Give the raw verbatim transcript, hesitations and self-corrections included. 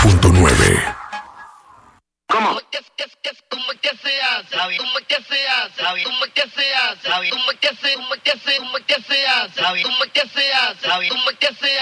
punto nueve. ¿Cómo? ¿Cómo es que se hace? ¿Cómo es que se hace? ¿Cómo es que se hace? ¿Cómo es que se hace? ¿Cómo es que se hace? ¿Cómo es que se hace? ¿Cómo es que se hace? ¿Cómo es que se hace?